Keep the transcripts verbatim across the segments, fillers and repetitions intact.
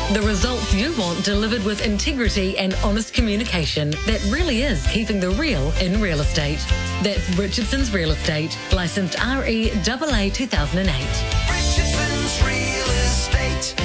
The results you want delivered with integrity and honest communication that really is keeping the real in real estate. That's Richardson's Real Estate, licensed R E A A two thousand eight. Richardson's Real Estate.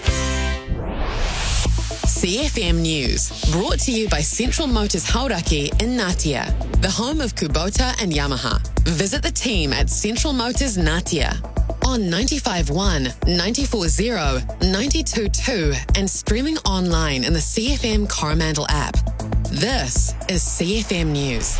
C F M News, brought to you by Central Motors Hauraki in Ngatea, the home of Kubota and Yamaha. Visit the team at Central Motors Ngatea on ninety-five point one, ninety-four point zero, ninety-two point two and streaming online in the C F M Coromandel app. This is C F M News.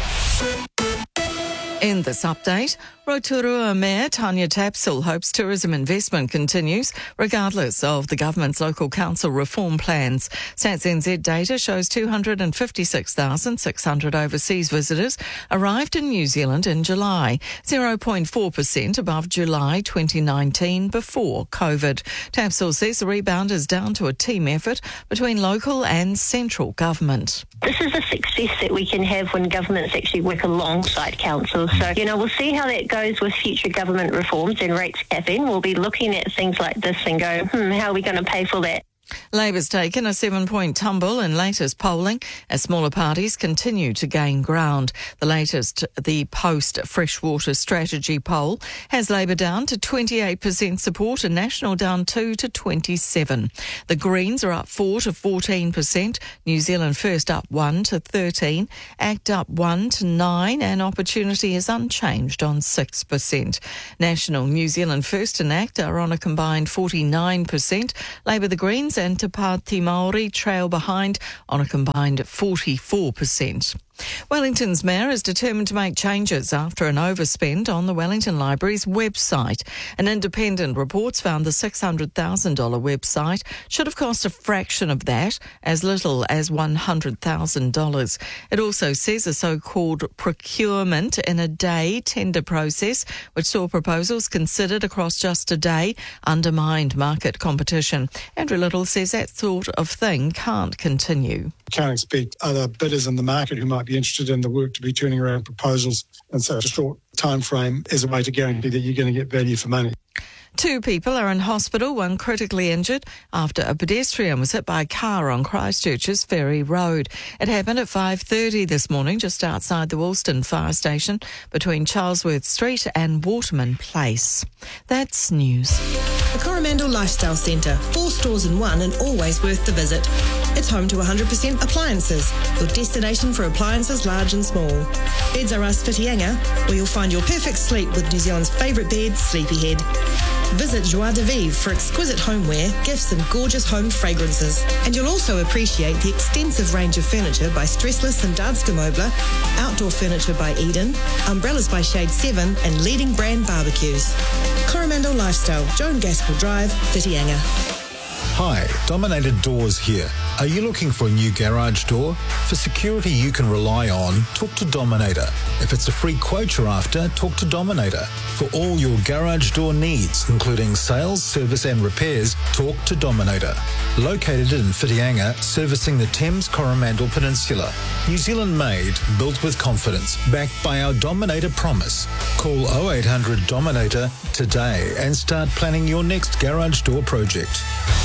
In this update, Rotorua Mayor Tanya Tapsell hopes tourism investment continues regardless of the government's local council reform plans. Stats N Z data shows two hundred fifty-six thousand six hundred overseas visitors arrived in New Zealand in July, zero point four percent above July twenty nineteen before COVID. Tapsell says the rebound is down to a team effort between local and central government. This is a success that we can have when governments actually work alongside councils. So, you know, we'll see how that goes with future government reforms and rates capping. We'll be looking at things like this and go, hmm, how are we going to pay for that? Labor's taken a seven-point tumble in latest polling as smaller parties continue to gain ground. The latest, the post-Freshwater Strategy poll, has Labor down to twenty-eight percent support and National down two to twenty-seven. The Greens are up four to fourteen percent, New Zealand First up one to thirteen, ACT up one to nine and Opportunity is unchanged on six percent. National, New Zealand First and ACT are on a combined forty-nine percent. Labor, the Greens and Te Pāti Māori trail behind on a combined forty-four percent. Wellington's mayor is determined to make changes after an overspend on the Wellington Library's website. An independent report's found the six hundred thousand dollars website should have cost a fraction of that, as little as one hundred thousand dollars. It also says a so-called procurement in a day tender process, which saw proposals considered across just a day, undermined market competition. Andrew Little says that sort of thing can't continue. Can't expect other bidders in the market who might be interested in the work to be turning around proposals in such a short time frame as a way to guarantee that you're going to get value for money. Two people are in hospital, one critically injured after a pedestrian was hit by a car on Christchurch's Ferry Road. It happened at five thirty this morning just outside the Woolston Fire Station between Charlesworth Street and Waterman Place. That's news. The Coromandel Lifestyle Centre, four stores in one and always worth the visit. It's home to one hundred percent appliances, your destination for appliances large and small. Beds Are Us Whitianga, where you'll find your perfect sleep with New Zealand's favourite bed, Sleepyhead. Visit Joie de Vivre for exquisite homeware, gifts and gorgeous home fragrances. And you'll also appreciate the extensive range of furniture by Stressless and Danske Möbler, outdoor furniture by Eden, umbrellas by Shade seven and leading brand barbecues. Coromandel Lifestyle, Joan Gaskell Drive, Whitianga. Hi, Dominator Doors here. Are you looking for a new garage door? For security you can rely on, talk to Dominator. If it's a free quote you're after, talk to Dominator. For all your garage door needs, including sales, service and repairs, talk to Dominator. Located in Whitianga, servicing the Thames Coromandel Peninsula. New Zealand made, built with confidence, backed by our Dominator promise. Call oh eight hundred Dominator today and start planning your next garage door project.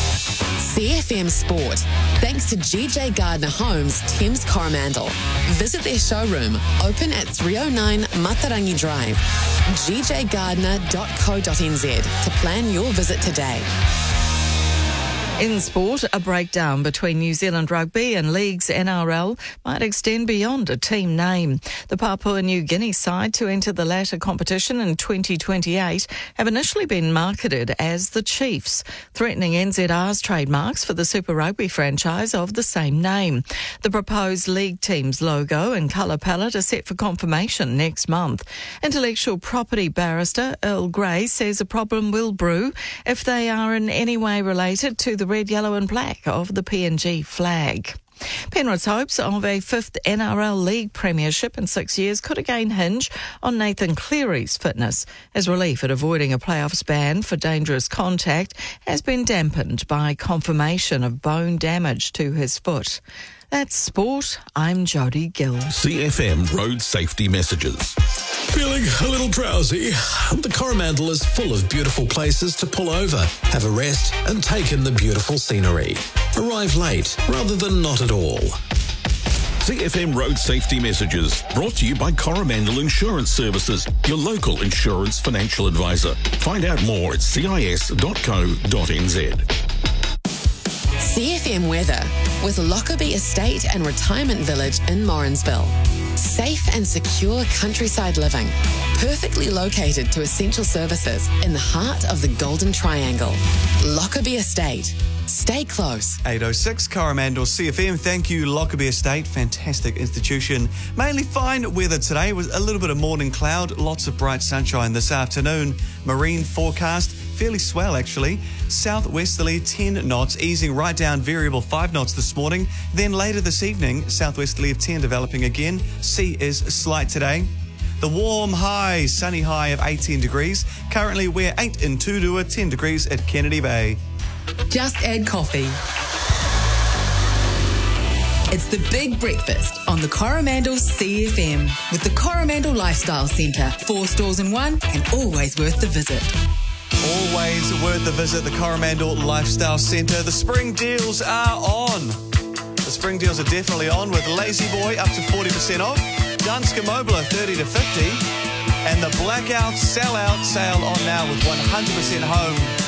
C F M Sport, thanks to G J Gardner Homes, Thames Coromandel. Visit their showroom, open at three oh nine Matarangi Drive, g j gardner dot co dot n z to plan your visit today. In sport, a breakdown between New Zealand Rugby and League's N R L might extend beyond a team name. The Papua New Guinea side to enter the latter competition in twenty twenty-eight have initially been marketed as the Chiefs, threatening N Z R's trademarks for the Super Rugby franchise of the same name. The proposed league team's logo and colour palette are set for confirmation next month. Intellectual property barrister Earl Grey says a problem will brew if they are in any way related to the red, yellow and black of the P N G flag. Penrith's hopes of a fifth N R L League premiership in six years could again hinge on Nathan Cleary's fitness, as relief at avoiding a playoffs ban for dangerous contact has been dampened by confirmation of bone damage to his foot. That's sport. I'm Jodie Gill. C F M Road Safety Messages. Feeling a little drowsy? The Coromandel is full of beautiful places to pull over, have a rest and take in the beautiful scenery. Arrive late rather than not at all. C F M Road Safety Messages, brought to you by Coromandel Insurance Services, your local insurance financial advisor. Find out more at c i s dot co dot n z. C F M weather with Lockerbie Estate and Retirement Village in Morrinsville. Safe and secure countryside living, perfectly located to essential services in the heart of the Golden Triangle. Lockerbie Estate. Stay close. eight oh six Coromandel C F M. Thank you, Lockerbie Estate. Fantastic institution. Mainly fine weather today with a little bit of morning cloud, lots of bright sunshine this afternoon. Marine forecast, fairly swell actually. Southwesterly ten knots, easing right down variable five knots this morning. Then later this evening, southwesterly of ten developing again. Sea is slight today. The warm high, sunny high of eighteen degrees. Currently we're eight in Tudua, ten degrees at Kennedy Bay. Just add coffee. It's the big breakfast on the Coromandel C F M with the Coromandel Lifestyle Centre. Four stores in one and always worth the visit. Always worth the visit, the Coromandel Lifestyle Centre. The spring deals are on. The spring deals are definitely on with Lazy Boy up to forty percent off, Danske Mobile thirty to fifty, and the Blackout Sellout sale on now with one hundred percent home